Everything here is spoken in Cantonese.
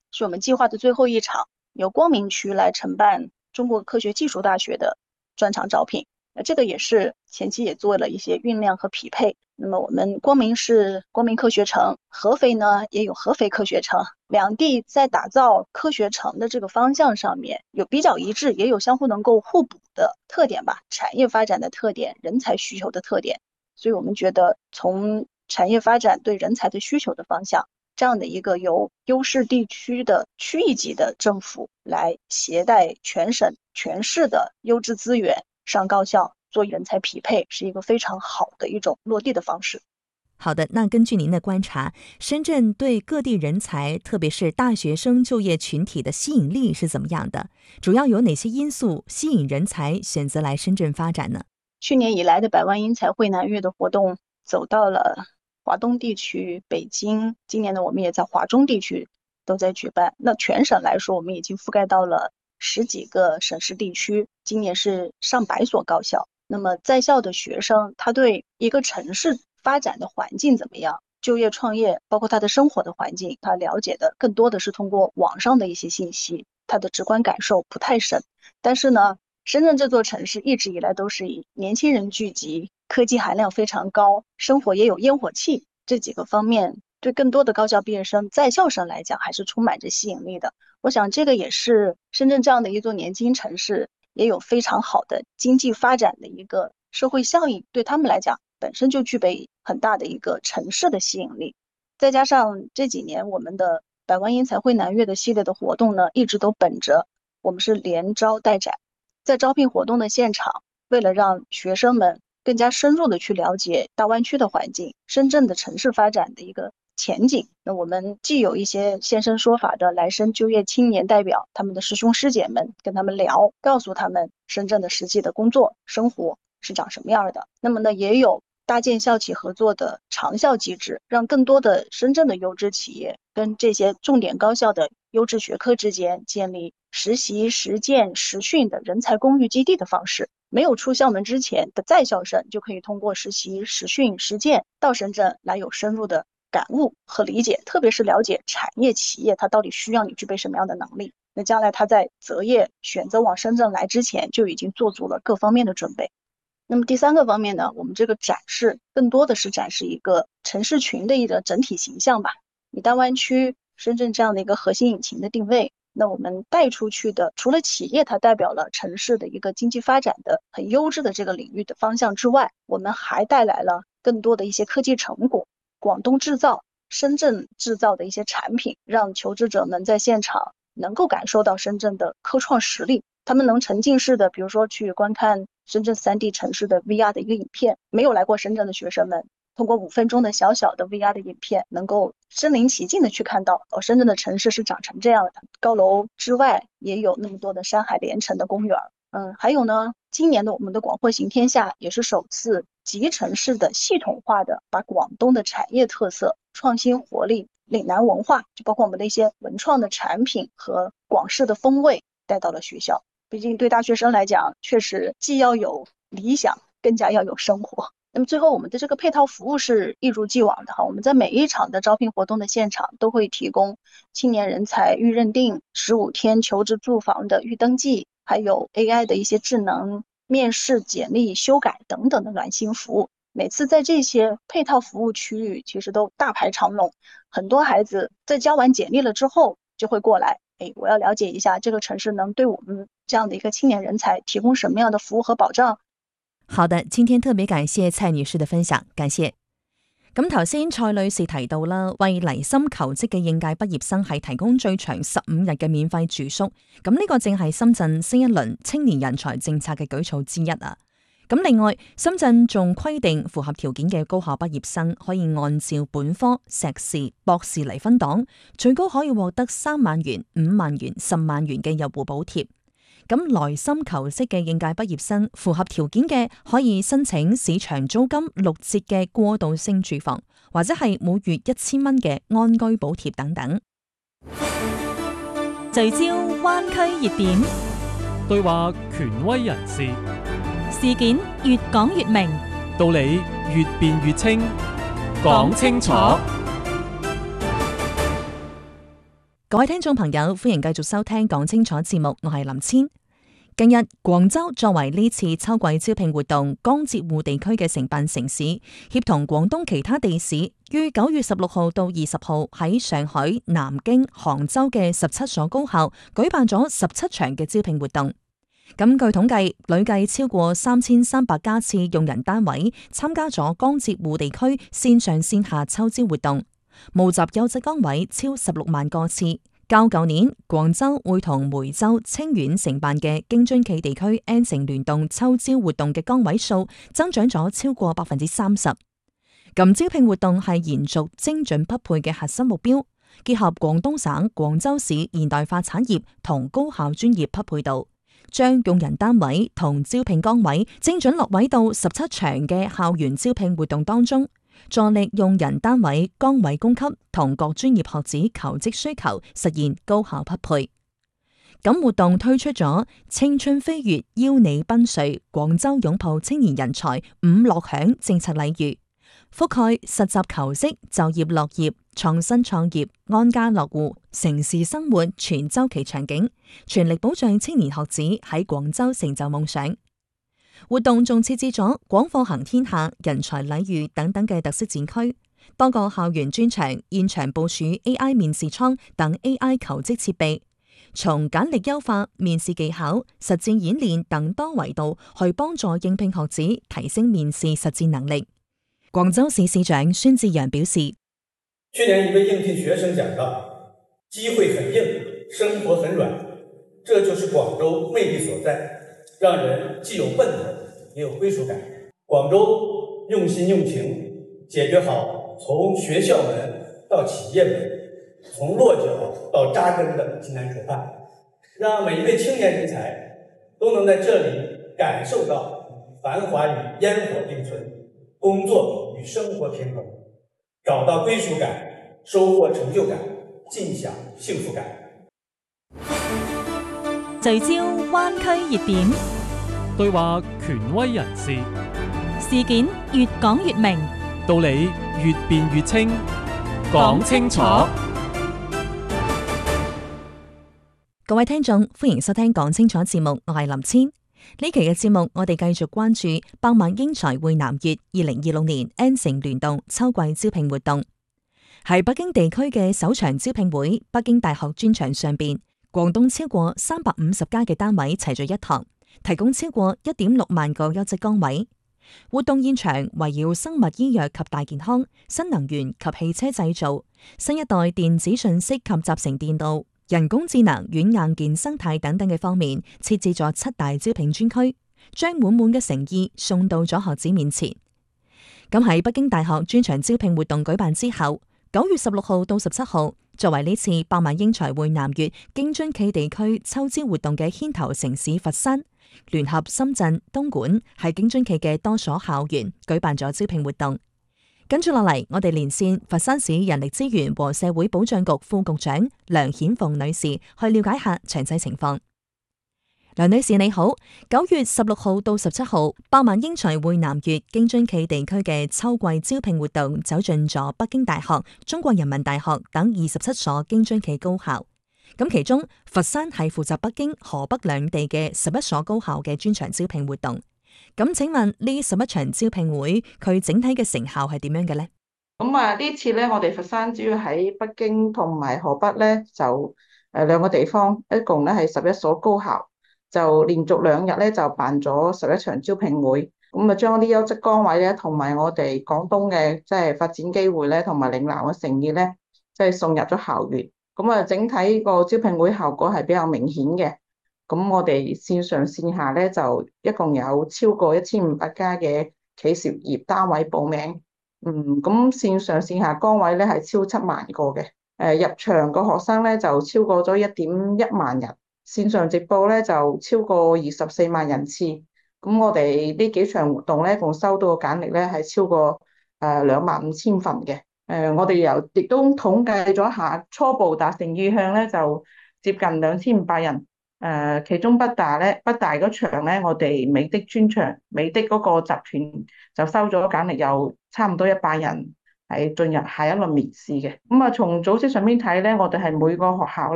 是我们计划的最后一场，由光明区来承办中国科学技术大学的专场招聘。这个也是前期也做了一些酝酿和匹配。那么我们光明是光明科学城，合肥呢也有合肥科学城，两地在打造科学城的这个方向上面有比较一致，也有相互能够互补的特点吧，产业发展的特点，人才需求的特点。所以我们觉得从产业发展对人才的需求的方向，这样的一个由优势地区的区域级的政府来携带全省全市的优质资源上高校做人才匹配，是一个非常好的一种落地的方式。 好的，那根据您的观察，深圳对各地人才，特别是大学生就业群体的吸引力是怎么样的？主要有哪些因素吸引人才选择来深圳发展呢？ 去年以来的百万英才汇南粤的活动走到了华东地区、北京，今年呢我们也在华中地区都在举办。那全省来说，我们已经覆盖到了10几个省市地区，今年是上百所高校。那么在校的学生，他对一个城市发展的环境怎么样，就业创业，包括他的生活的环境，他了解的更多的是通过网上的一些信息，他的直观感受不太深。但是呢，深圳这座城市一直以来都是以年轻人聚集、科技含量非常高、生活也有烟火气这几个方面，对更多的高校毕业生、在校生来讲，还是充满着吸引力的。我想这个也是深圳这样的一座年轻城市也有非常好的经济发展的一个社会效应，对他们来讲本身就具备很大的一个城市的吸引力。再加上这几年我们的百万英才汇南粤的系列的活动呢，一直都本着我们是连招带展。在招聘活动的现场，为了让学生们更加深入的去了解大湾区的环境、深圳的城市发展的一个前景，那我们既有一些现身说法的来生就业青年代表，他们的师兄师姐们跟他们聊，告诉他们深圳的实际的工作生活是长什么样的。那么呢，也有搭建校企合作的长校机制，让更多的深圳的优质企业跟这些重点高校的优质学科之间建立实习、实践、实训的人才公寓基地的方式。没有出校门之前的在校生就可以通过实习、实训、实践到深圳来有深入的感悟和理解，特别是了解产业企业它到底需要你具备什么样的能力。那将来他在择业选择往深圳来之前，就已经做足了各方面的准备。那么第三个方面呢，我们这个展示更多的是展示一个城市群的一个整体形象吧。以大湾区、深圳这样的一个核心引擎的定位，那我们带出去的，除了企业它代表了城市的一个经济发展的很优质的这个领域的方向之外，我们还带来了更多的一些科技成果，广东制造、深圳制造的一些产品，让求职者们在现场能够感受到深圳的科创实力。他们能沉浸式的，比如说去观看深圳3D 城市的 VR 的一个影片，没有来过深圳的学生们，通过5分钟的小小的 VR 的影片，能够身临其境的去看到深圳的城市是长成这样的。高楼之外也有那么多的山海连成的公园。还有呢，今年的我们的广货行天下也是首次集成式的系统化的把广东的产业特色、创新活力、岭南文化，就包括我们的一些文创的产品和广式的风味带到了学校。毕竟对大学生来讲，确实既要有理想，更加要有生活。那么最后我们的这个配套服务是一如既往的哈，我们在每一场的招聘活动的现场都会提供青年人才预认定、15天求职住房的预登记，还有 AI 的一些智能面试、简历修改等等的暖心服务。每次在这些配套服务区域其实都大排长龙，很多孩子在交完简历了之后就会过来，我要了解一下这个城市能对我们这样的一个青年人才提供什么样的服務和保障。 好的，今天特別感謝蔡女士嘅分享，感謝。咁頭先蔡女士提到啦，為嚟深求職嘅應屆畢業生係提供最長15日嘅免費住宿，咁呢個正係深圳新一輪青年人才政策嘅舉措之一啊。咁另外，深圳仲規定符合條件嘅高校畢業生可以按照本科、碩士、博士嚟分檔，最高可以獲得3萬元、5萬元、10萬元嘅入戶補貼。咁來深求職嘅應屆畢業生符合條件嘅，可以申請市場租金6折嘅過渡性住房，或者係每月1000蚊嘅安居補貼等等。聚焦灣區熱點， 對話權威人士， 事件越講越明， 道理越辯越清，講清楚。 各位聽眾朋友，歡迎繼續收聽講清楚節目，我係林千。近日，廣州作為呢次秋季招聘活動江浙滬地區嘅承辦城市，協同廣東其他地市，於9月16號到20號喺上海、南京、杭州嘅17所高校舉辦咗17場嘅招聘活動。咁據統計，累計超過3300家次用人單位參加咗江浙滬地區線上線下秋招活動，募集優質崗位超16萬個次。較舊年廣州會同梅州、清遠承辦嘅京津冀地區 N 城聯動秋招活動嘅崗位數增長咗超過30%。咁招聘活動係延續精準匹配嘅核心目標，結合廣東省、廣州市現代化產業同高校專業匹配度，將用人單位同招聘崗位精準落位到17場嘅校園招聘活動當中，助力用人單位崗位供給同各專業學子求職需求實現高效匹配。咁活動推出咗青春飛躍邀你奔瑞廣州擁抱青年人才5樂享政策禮遇，覆蓋實習求職、就業樂業、創新創業、安家落戶、城市生活全周期場景，全力保障青年學子喺廣州成就夢想。活動仲設置咗廣課行天下、人才禮遇等等嘅特色展區，多個校園專場現場部署 AI 面試艙等 AI 求職設備，從簡歷優化、面試技巧、實戰演練等多維度去幫助應聘學子提升面試實戰能力。廣州市市長孫志陽表示， 去年一位應聘學生講到，機會很硬，生活很軟，這就是廣州魅力所在，讓人既有奔頭，也有歸屬感。廣州用心用情，解決好從學校門到企業門，從落腳到扎根的艱難河畔，讓每一位青年人才都能在這裡感受到繁華與煙火並存，工作與生活平衡，找到歸屬感，收穫成就感，盡享幸福感。 聚焦灣區熱點， 對話權威人士， 事件越講越明， 道理越辯越清。講清楚。 各位聽眾，歡迎收聽講清楚節目，我係林千。呢期嘅節目，我哋繼續關注百萬英才會南粵2026年 N 城聯動秋季招聘活動。喺北京地區嘅首場招聘會，北京大學專場上邊，廣東超過350家嘅單位齊聚一堂，提供超過1.6萬個優質崗位。活動現場圍繞生物醫藥及大健康、新能源及汽車製造、新一代電子信息及集成電路、人工智能、軟硬件生態等等嘅方面，設置咗7大招聘專區，將滿滿嘅誠意送到咗學子面前。咁喺北京大學專場招聘活動舉辦之後，9月16號到17號，作為呢次百萬英才會南粵京津冀地區秋招活動嘅牽頭城市佛山，聯合深圳、東莞喺京津冀嘅多所校園舉辦咗招聘活動。跟住落嚟，我哋連線佛山市人力資源和社會保障局副局長梁顯鳳女士，去了解下詳細情況。梁女士你好，9月16號到17號，百萬英才會南粵京津冀地區嘅秋季招聘活動走進咗北京大學、中國人民大學等27所京津冀高校。咁其中，佛山係負責北京、河北兩地嘅11所高校嘅專場招聘活動。咁請問呢11場招聘會，佢整體嘅成效係點樣嘅呢？ 呢次咧，我哋佛山主要喺北京同埋河北咧，就兩個地方，一共咧係11所高校，就連續2日咧就辦咗11場招聘會。咁啊，將啲優質崗位咧，同埋我哋廣東嘅即係發展機會咧，同埋嶺南嘅誠意咧，即係送入咗校園。咁啊，整體個招聘會效果係比較明顯嘅。咁我哋線上線下咧就一共有超過1500家嘅企事業單位報名。咁線上線下崗位咧係超7萬個嘅。入場個學生咧就超過咗1.1萬人，線上直播咧就超過24萬人次。咁我哋呢幾場活動咧，共收到嘅簡歷咧係超過25000份嘅。我哋亦都統計咗下，初步達成意向咧就接近2500人。其中北大嗰場咧，我哋美的專場，美的嗰個集團就收咗簡歷有差唔多100人。 係進入下一輪面試嘅。咁啊，從組織上面睇咧，我哋係每個學校